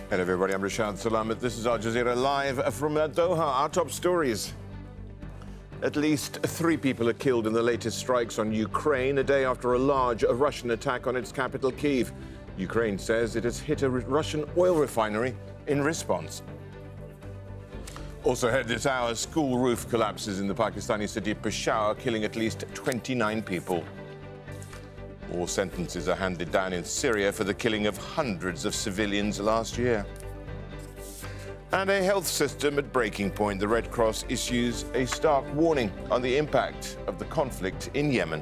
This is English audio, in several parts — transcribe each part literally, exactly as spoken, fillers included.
Hello everybody, I'm Rashad Salamat. This is Al Jazeera live from Doha. Our top stories. At least three people are killed in the latest strikes on Ukraine, a day after a large Russian attack on its capital, Kyiv. Ukraine says it has hit a Russian oil refinery in response. Also ahead this hour, school roof collapses in the Pakistani city of Peshawar, killing at least twenty-nine people. More sentences are handed down in Syria for the killing of hundreds of civilians last year. And a health system at breaking point. The Red Cross issues a stark warning on the impact of the conflict in Yemen.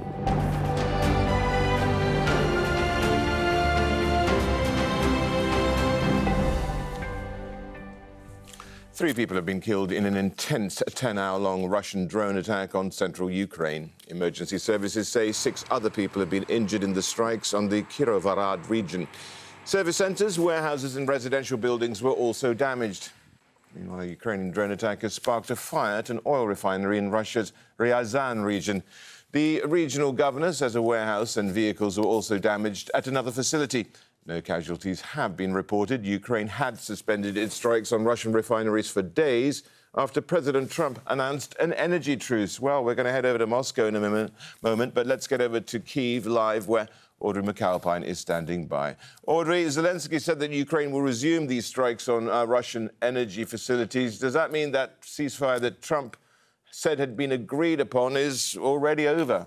Three people have been killed in an intense ten-hour-long Russian drone attack on central Ukraine. Emergency services say six other people have been injured in the strikes on the Kirovarad region. Service centres, warehouses and residential buildings were also damaged. Meanwhile, a Ukrainian drone attack has sparked a fire at an oil refinery in Russia's Ryazan region. The regional governor says a warehouse and vehicles were also damaged at another facility. No casualties have been reported. Ukraine had suspended its strikes on Russian refineries for days after President Trump announced an energy truce. Well, we're going to head over to Moscow in a moment, moment but let's get over to Kyiv live, where Audrey McAlpine is standing by. Audrey, Zelensky said that Ukraine will resume these strikes on uh, Russian energy facilities. Does that mean that ceasefire that Trump said had been agreed upon is already over?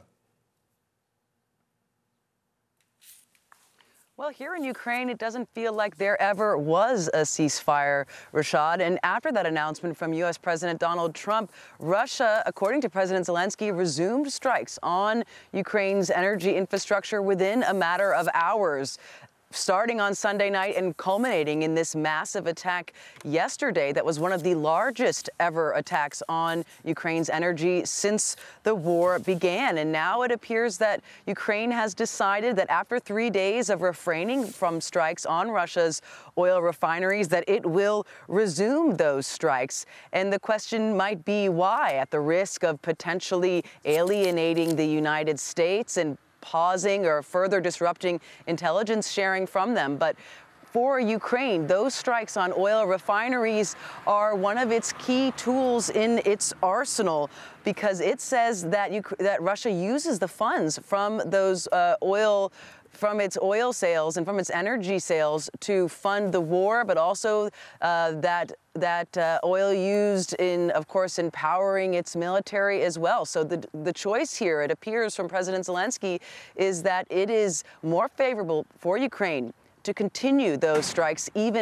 Well, here in Ukraine, it doesn't feel like there ever was a ceasefire, Rashad. And after that announcement from U S President Donald Trump, Russia, according to President Zelensky, resumed strikes on Ukraine's energy infrastructure within a matter of hours, starting on Sunday night and culminating in this massive attack yesterday that was one of the largest ever attacks on Ukraine's energy since the war began. And now it appears that Ukraine has decided that after three days of refraining from strikes on Russia's oil refineries, that it will resume those strikes. And the question might be why, at the risk of potentially alienating the United States and pausing or further disrupting intelligence sharing from them. But for Ukraine, those strikes on oil refineries are one of its key tools in its arsenal, because it says that, you, that Russia uses the funds from those uh, oil from its oil sales and from its energy sales to fund the war, but also uh, that that uh, oil used in, of course, empowering its military as well. So the the choice here, it appears from President Zelensky, is that it is more favorable for Ukraine to continue those strikes even